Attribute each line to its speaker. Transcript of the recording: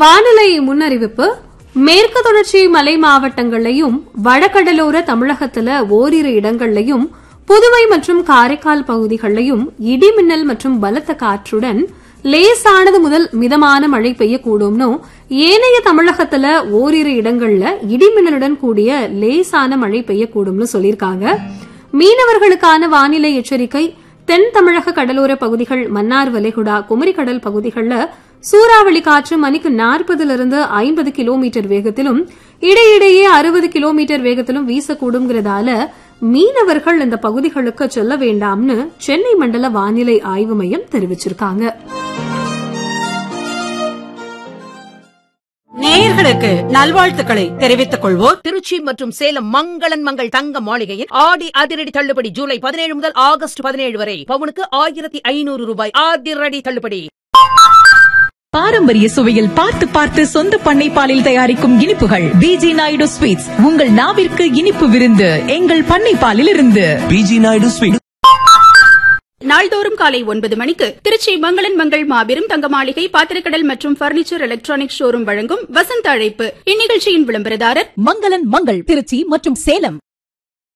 Speaker 1: வானிலை முன்னறிவிப்பு. மேற்கு தொடர்ச்சி மலை மாவட்டங்களையும் வடகடலோர தமிழகத்துல ஓரிரு இடங்களையும் புதுவை மற்றும் காரைக்கால் பகுதிகளையும் இடிமின்னல் மற்றும் பலத்த காற்றுடன் லேசானது முதல் மிதமான மழை பெய்யக்கூடும்னு, ஏனைய தமிழகத்துல ஓரிரு இடங்கள்ல இடிமின்னலுடன் கூடிய லேசான மழை பெய்யக்கூடும்னு சொல்லியிருக்காங்க. மீனவர்களுக்கான வானிலை எச்சரிக்கை. தென் தமிழக கடலோர பகுதிகள், மன்னார் வளைகுடா, குமரிக்கடல் பகுதிகளில் சூறாவளி காற்று மணிக்கு 40 - 50 கிலோமீட்டர் வேகத்திலும் இடையிடையே 60 கிலோமீட்டர் வேகத்திலும் வீசக்கூடுங்கிறதால மீனவர்கள் இந்த பகுதிகளுக்கு செல்ல வேண்டாம்னு சென்னை மண்டல வானிலை ஆய்வு மையம் தெரிவிச்சிருக்காங்க.
Speaker 2: நேயர்களுக்கு நல்வாழ்த்துக்களை தெரிவித்துக் கொள்வோர் திருச்சி மற்றும் சேலம் மங்களன் மங்கள் தங்க மாளிகையின் ஆடி அதிரடி தள்ளுபடி ஜூலை 17 முதல் ஆகஸ்ட் 17 வரை பவுனுக்கு 1500 ரூபாய் அதிரடி தள்ளுபடி.
Speaker 3: பாரம்பரிய சுவையில் பார்த்து பார்த்து சொந்த பண்ணை பாலில் தயாரிக்கும் இனிப்புகள் பிஜி நாயுடு ஸ்வீட்ஸ். உங்கள் நாவிற்கு இனிப்பு விருந்து எங்கள் பண்ணை பாலில் இருந்து.
Speaker 4: PG Naidu sweet.
Speaker 5: நாள்தோறும் காலை 9 மணிக்கு திருச்சி மங்களன் மங்கள் மாபெரும் தங்க மாளிகை, பாத்திரக்கடல் மற்றும் பர்னிச்சர் எலக்ட்ரானிக் ஷோரூம் வழங்கும் வசந்த அழைப்பு. இந்நிகழ்ச்சியின் விளம்பரதாரர்
Speaker 3: மங்களன் மங்கள் திருச்சி மற்றும் சேலம்.